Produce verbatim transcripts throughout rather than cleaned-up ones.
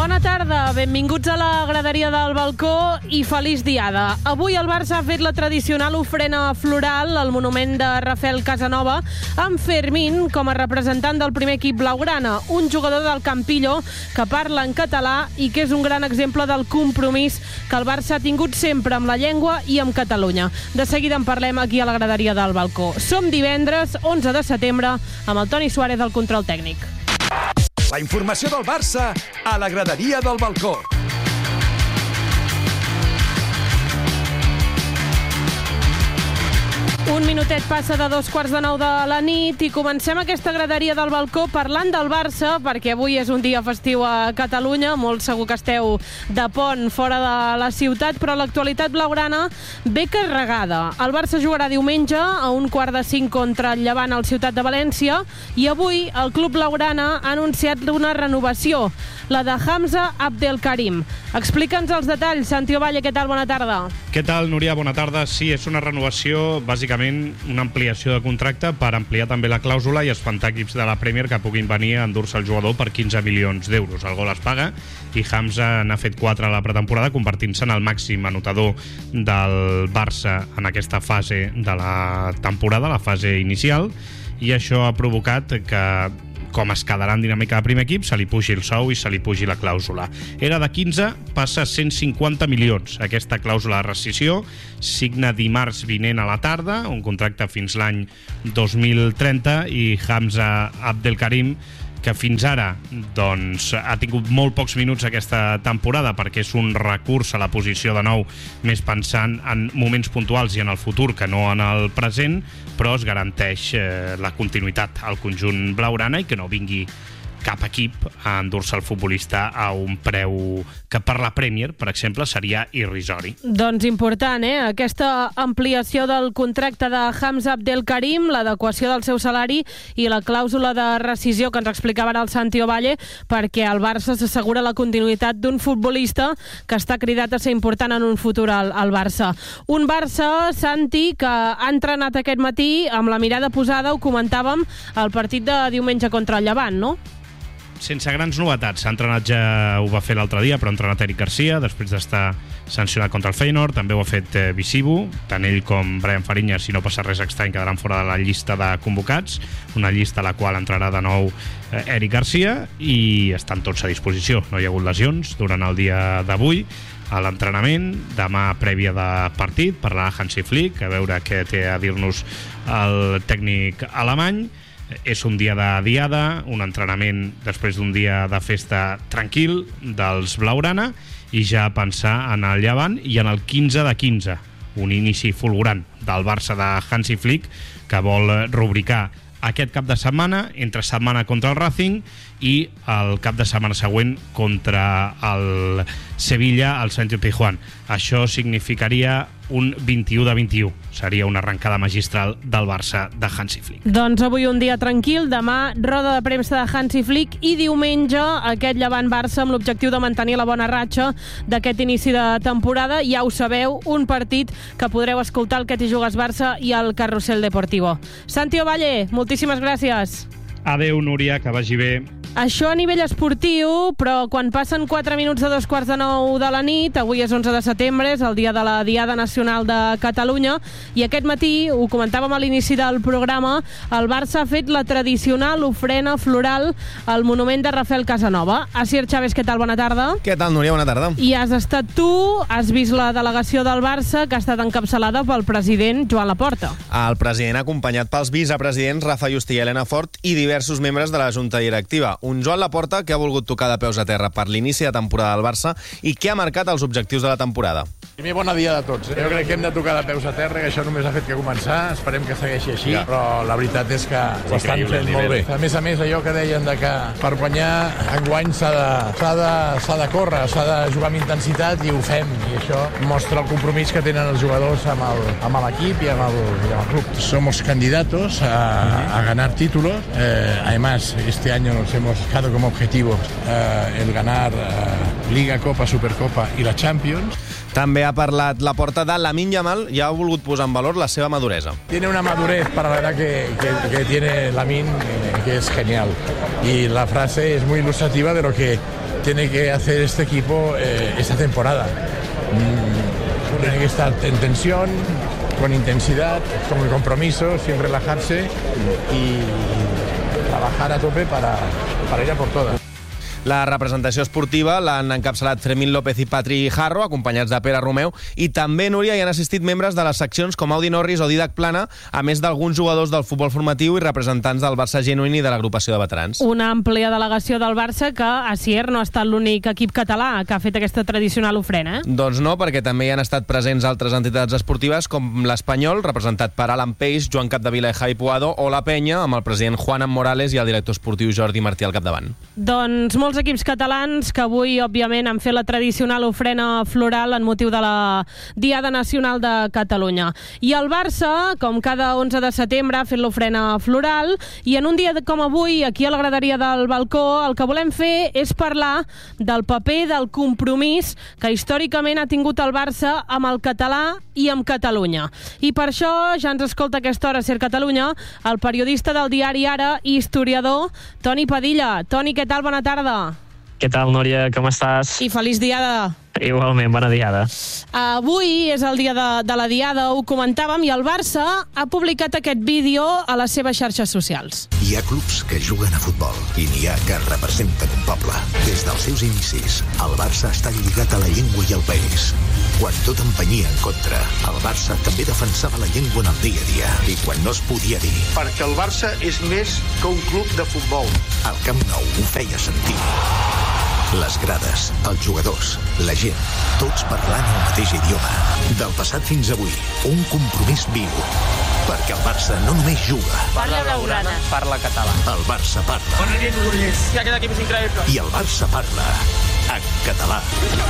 Bona tarda, benvinguts a la graderia del balcó i feliç diada. Avui el Barça ha fet la tradicional ofrena floral al monument de Rafael Casanova amb Fermín com a representant del primer equip blaugrana, un jugador del Campillo que parla en català i que és un gran exemple del compromís que el Barça ha tingut sempre amb la llengua i amb Catalunya. De seguida en parlem aquí a la graderia del balcó. Som divendres, onze de setembre, amb el Toni Suárez al control tècnic. La informació del Barça a la graderia del balcó. Un minutet passa de dos quarts de nou de la nit i comencem aquesta graderia del balcó parlant del Barça, perquè avui és un dia festiu a Catalunya, molt segur que esteu de pont fora de la ciutat, però l'actualitat blaugrana ve carregada. El Barça jugarà diumenge a un quart de cinc contra el Llevant al Ciutat de València i avui el club blaugrana ha anunciat una renovació, la de Hamza Abdelkarim. Explica'ns els detalls, Santi Ovalle, què tal? Bona tarda. Què tal, Núria? Bona tarda. Sí, és una renovació, bàsicament una ampliació de contracte per ampliar també la clàusula i espantar equips de la Premier que puguin venir a endur-se el jugador per quinze milions d'euros. El gol es paga i Hamza n'ha fet quatre a la pretemporada, convertint-se en el màxim anotador del Barça en aquesta fase de la temporada, la fase inicial, i això ha provocat que, com es quedarà en dinàmica de primer equip, se li pugi el sou i se li pugi la clàusula. Era de quinze, passa a cent cinquanta milions. Aquesta clàusula de rescissió signa dimarts vinent a la tarda, un contracte fins l'any dos mil trenta, i Hamza Abdelkarim, que fins ara doncs, ha tingut molt pocs minuts aquesta temporada perquè és un recurs a la posició de nou més pensant en moments puntuals i en el futur que no en el present, però es garanteix eh, la continuïtat al conjunt blaugrana i que no vingui cap equip a endur-se el futbolista a un preu que per la Premier, per exemple, seria irrisori. Doncs important, eh? Aquesta ampliació del contracte de Hamza Abdelkarim, l'adequació del seu salari i la clàusula de rescissió que ens explicava ara el Santi Ovalle, perquè el Barça s'assegura la continuïtat d'un futbolista que està cridat a ser important en un futur al, al Barça. Un Barça, Santi, que ha entrenat aquest matí amb la mirada posada, ho comentàvem, al partit de diumenge contra el Llevant, no? Sense grans novetats. S'ha entrenat, ja ho va fer l'altre dia, però ha entrenat Eric Garcia després d'estar sancionat contra el Feyenoord. També ho ha fet eh, Visibu, tant ell com Brian Fariñas, si no passa res estrany, quedaran fora de la llista de convocats, una llista a la qual entrarà de nou eh, Eric Garcia, i estan tots a disposició. No hi ha hagut lesions durant el dia d'avui a l'entrenament. Demà, prèvia de partit, parlarà Hansi Flick, a veure què té a dir-nos el tècnic alemany. És un dia de diada, un entrenament després d'un dia de festa tranquil dels blaugrana, i ja pensar en el Llevant i en el quinze de quinze, un inici fulgurant del Barça de Hansi Flick, que vol rubricar aquest cap de setmana, entre setmana contra el Racing i el cap de setmana següent contra el Sevilla al Sánchez Pizjuán. Això significaria un vint-i-u de vint-i-u. Seria una arrencada magistral del Barça de Hansi Flick. Doncs avui un dia tranquil, demà roda de premsa de Hansi Flick i diumenge aquest Llevant-Barça amb l'objectiu de mantenir la bona ratxa d'aquest inici de temporada. Ja ho sabeu, un partit que podreu escoltar al Que t'hi jugues Barça i al Carrusel Deportivo. Santi Ovalle, moltíssimes gràcies. Adéu, Núria, que vagi bé. Això a nivell esportiu, però quan passen quatre minuts de dos quarts de nou de la nit, avui és onze de setembre, és el dia de la Diada Nacional de Catalunya, i aquest matí, ho comentàvem a l'inici del programa, el Barça ha fet la tradicional ofrena floral al monument de Rafael Casanova. Asier Chávez, què tal? Bona tarda. Què tal, Núria? Bona tarda. I has estat tu, has vist la delegació del Barça, que ha estat encapçalada pel president Joan Laporta. El president acompanyat pels vicepresidents Rafa Just i Elena Fort i diversos membres de la Junta Directiva. Un Joan Laporta que ha volgut tocar de peus a terra per l'inici de temporada del Barça i que ha marcat els objectius de la temporada. Primer, bona dia de tots. Jo crec que hem de tocar de peus a terra, que això només ha fet que començar. Esperem que segueixi així, ja. Però la veritat és que ho estan fent molt bé. A més a més, allò que deien de que per guanyar enguany s'ha de, s'ha de, s'ha de córrer, s'ha de jugar amb intensitat, i ho fem. I això mostra el compromís que tenen els jugadors amb el, amb l'equip i amb el, i amb el club. Somos candidatos a, a ganar títulos. Eh, además, este año nos hemos fijado como objetivo eh, el ganar eh, Liga, Copa, Supercopa y la Champions. També ha parlat Laporta de Lamine Yamal i ha volgut posar en valor la seva maduresa. Tiene una madurez para la edad que, que, que tiene Lamine, eh, que es genial. Y la frase es muy ilustrativa de lo que tiene que hacer este equipo eh, esta temporada. Mm, tiene que estar en tensión, con intensidad, con el compromiso, sin relajarse y trabajar a tope para, para ir a por todas. La representació esportiva l'han encapçalat Fermín López i Patri Jarro, acompanyats de Pere Romeu, i també, Núria, hi han assistit membres de les seccions com Audi Norris o Didac Plana, a més d'alguns jugadors del futbol formatiu i representants del Barça genuïn i de l'agrupació de veterans. Una àmplia delegació del Barça que, a Sier, no ha estat l'únic equip català que ha fet aquesta tradicional ofrena, eh? Doncs no, perquè també hi han estat presents altres entitats esportives com l'Espanyol, representat per Alan Peix, Joan Capdevila i Javi Puado, o la Penya, amb el president Juan Morales i el director esportiu Jordi Martí al capdavant. Doncs molts equips catalans que avui, òbviament, han fet la tradicional ofrena floral en motiu de la Diada Nacional de Catalunya. I el Barça, com cada onze de setembre, ha fet l'ofrena floral i en un dia com avui, aquí a la graderia del balcó, el que volem fer és parlar del paper del compromís que històricament ha tingut el Barça amb el català i amb Catalunya. I per això ja ens escolta a aquesta hora Ser Catalunya el periodista del diari Ara i historiador Toni Padilla. Toni, què tal? Bona tarda. Què tal, Núria? Com estàs? I feliç diada. Igualment, bona diada. Avui és el dia de, de la diada, ho comentàvem, i el Barça ha publicat aquest vídeo a les seves xarxes socials. Hi ha clubs que juguen a futbol i n'hi ha que representen un poble. Des dels seus inicis, el Barça està lligat a la llengua i al país. Quan tot empenyia en contra, el Barça també defensava la llengua en el dia a dia. I quan no es podia dir... Perquè el Barça és més que un club de futbol. El Camp Nou ho feia sentir. Les grades, els jugadors, la gent, tots parlant el mateix idioma. Del passat fins avui, un compromís viu. Perquè el Barça no només juga. Parla blaugrana, parla català. El Barça parla. Bona nit, Lourdes. Ja aquest equip és increïble. I el Barça parla en català.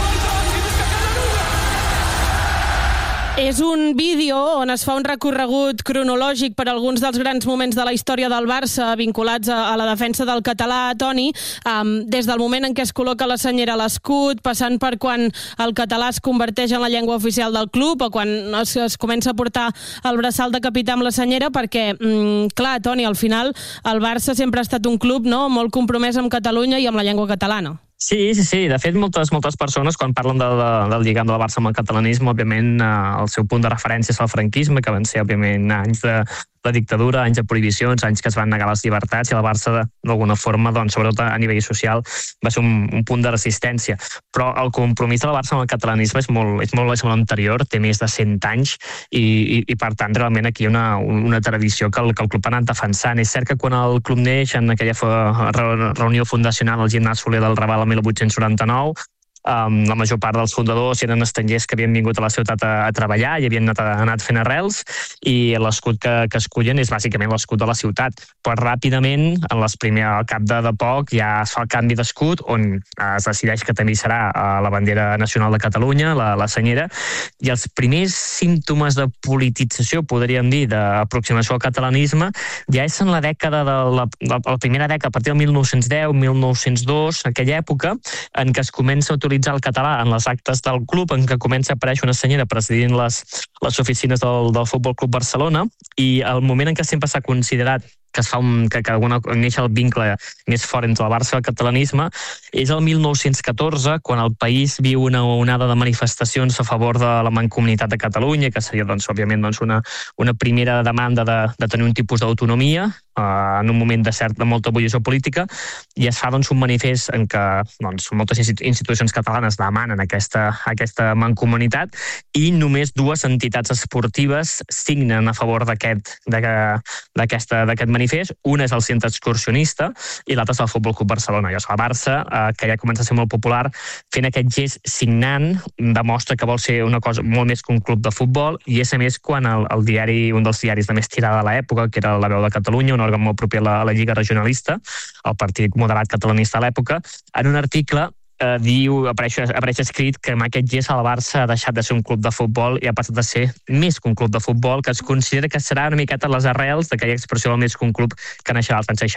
És un vídeo on es fa un recorregut cronològic per alguns dels grans moments de la història del Barça vinculats a, a la defensa del català, Toni, um, des del moment en què es col·loca la senyera a l'escut, passant per quan el català es converteix en la llengua oficial del club o quan es, es comença a portar el braçal de capità amb la senyera, perquè, mm, clar, Toni, al final el Barça sempre ha estat un club, no?, molt compromès amb Catalunya i amb la llengua catalana. Sí, sí, sí. De fet, moltes, moltes persones, quan parlen de, de, del lligam del Barça amb el catalanisme, òbviament, eh, el seu punt de referència és el franquisme, que van ser, òbviament, anys de, de dictadura, anys de prohibicions, anys que es van negar les llibertats, i el Barça, d'alguna forma, doncs, sobretot a nivell social, va ser un, un punt de resistència. Però el compromís del Barça amb el catalanisme és molt, és molt, és molt anterior, té més de cent anys, i, i, i per tant, realment, aquí hi ha una, una tradició que el, que el club ha anat defensant. És cert que quan el club neix, en aquella reunió fundacional al Gimnàs Soler del Raval el mil vuit-cents noranta-nou, Um, la major part dels fundadors eren estrangers que havien vingut a la ciutat a, a treballar i havien anat, anat fent arrels, i l'escut que, que escullen és bàsicament l'escut de la ciutat. Però ràpidament, en les primeres, al cap de, de poc, ja es fa el canvi d'escut, on es decideix que també serà uh, la bandera nacional de Catalunya, la, la senyera, i els primers símptomes de politització, podríem dir, d'aproximació al catalanisme, ja és en la dècada de la, la, la primera dècada, a partir del mil nou-cents deu, mil nou-cents dos, aquella època, en què es comença a utilitzar el català en les actes del club, en què comença a aparèixer una senyera presidint les, les oficines del, del Futbol Club Barcelona, i el moment en què sempre s'ha considerat que es fa un, que, que alguna, neix el vincle més fort entre el Barça i el catalanisme, és el mil nou-cents catorze, quan el país viu una onada de manifestacions a favor de la Mancomunitat de Catalunya, que seria, doncs, òbviament, doncs, una, una primera demanda de, de tenir un tipus d'autonomia, eh, en un moment de, cert, de molta ebullició política, i es fa, doncs, un manifest en què, doncs, moltes institucions catalanes demanen aquesta, aquesta mancomunitat, i només dues entitats esportives signen a favor d'aquest d'aquest manifest. Una és el Centre Excursionista i l'altre és el Futbol Club Barcelona. I el Barça, eh, que ja comença a ser molt popular, fent aquest gest signant, demostra que vol ser una cosa molt més que un club de futbol, i és a més quan el, el diari, un dels diaris de més tirada de l'època, que era La Veu de Catalunya, un òrgan molt propi a la, a la Lliga Regionalista, el partit moderat catalanista a l'època, en un article Eh, diu, apareix, apareix escrit que amb aquest gest el Barça ha deixat de ser un club de futbol i ha passat a ser més que un club de futbol, que es considera que serà una miqueta les arrels d'aquella expressió del més que un club que naixerà als anys seixanta.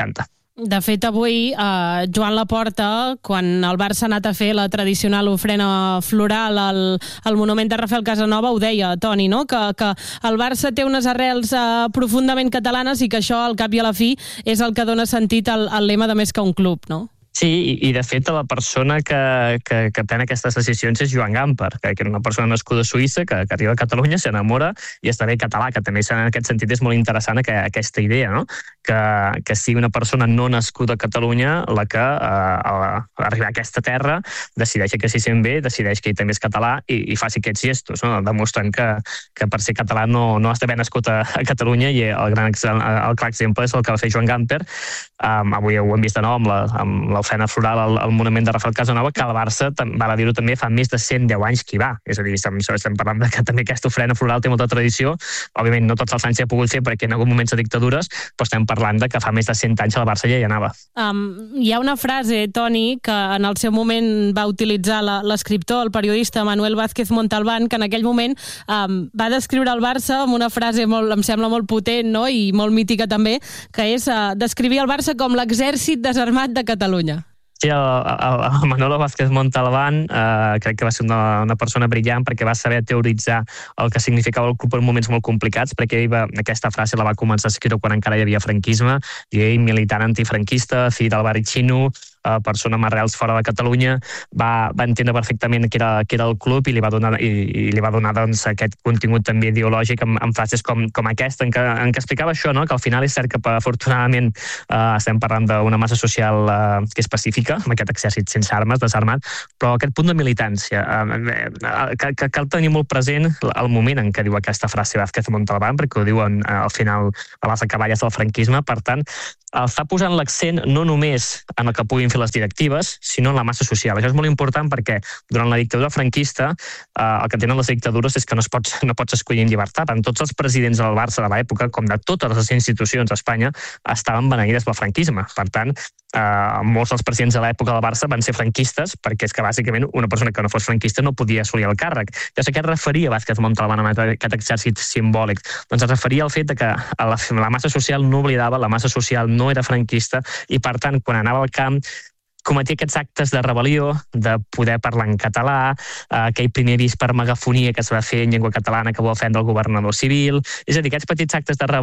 De fet, avui, eh, Joan Laporta, quan el Barça ha anat a fer la tradicional ofrena floral al, al monument de Rafael Casanova, ho deia, Toni, no? que, que el Barça té unes arrels eh, profundament catalanes i que això, al cap i a la fi, és el que dona sentit al, al lema de més que un club, no? Sí, i, i de fet la persona que, que, que pren aquestes decisions és Joan Gamper, que, que era una persona nascuda a Suïssa, que, que arriba a Catalunya, s'enamora i esdevé català, que també en aquest sentit és molt interessant que, aquesta idea, no? que, que sigui una persona no nascuda a Catalunya la que eh, a, a arribar a aquesta terra decideix que s'hi sent bé, decideix que ell també és català i, i faci aquests gestos, no? Demostrant que, que per ser català no, no has d'haver nascut a, a Catalunya, i el, gran, el clar exemple és el que va fer Joan Gamper. Um, avui ho hem vist de nou amb la, amb l'ofrena floral al, al monument de Rafael Casanova, que el Barça, val a dir-ho també, fa més de cent deu anys que hi va. És a dir, estem, estem parlant de que també aquesta ofrena floral té molta tradició. Òbviament no tots els anys s'hi ha pogut fer perquè en algun moment de dictadures, però estem parlant de que fa més de cent anys el Barça ja hi anava. Um, hi ha una frase, Toni, que en el seu moment va utilitzar l'escriptor, el periodista Manuel Vázquez Montalbán, que en aquell moment um, va descriure el Barça amb una frase molt, em sembla molt potent, no? I molt mítica també, que és uh, descrivir el Barça com l'exèrcit desarmat de Catalunya. Sí, el, el, el Manolo Vázquez Montalbán eh, crec que va ser una, una persona brillant perquè va saber teoritzar el que significava el club en moments molt complicats, perquè ell va, aquesta frase la va començar a escriure quan encara hi havia franquisme, i ell, militant antifranquista, fill del barri xino, eh, persona amb arrels fora de Catalunya, va, va entendre perfectament què era, què era el club i li va donar, i, i li va donar doncs, aquest contingut també ideològic amb, amb frases com, com aquesta, en què, en què explicava això, no? Que al final és cert que afortunadament eh, estem parlant d'una massa social eh, que és pacífica, amb aquest exèrcit sense armes, desarmat, però aquest punt de militància, eh, que, que cal tenir molt present el moment en què diu aquesta frase Vázquez Montalbán, perquè ho diuen eh, al final a les acaballes del franquisme. Per tant, està posant l'accent no només en el que puguin fer les directives, sinó en la massa social. Això és molt important perquè durant la dictadura franquista eh, el que tenen les dictadures és que no, es pots, no pots escollir en llibertat. En tots els presidents del Barça de l'època, com de totes les institucions d'Espanya, estaven beneïdes pel franquisme. Per tant, eh, molts dels presidents de l'època del Barça van ser franquistes, perquè és que bàsicament una persona que no fos franquista no podia assolir el càrrec. Ja sé què es referia Vázquez Montalbán amb aquest exèrcit simbòlic. Doncs es referia al fet que la, la massa social no oblidava, la massa social no era franquista, i per tant, quan anava al camp, cometia aquests actes de rebel·lió, de poder parlar en català, eh, aquell primer avís per megafonia que es va fer en llengua catalana que va ofendre el governador civil. És a dir, aquests petits actes de rebel·lió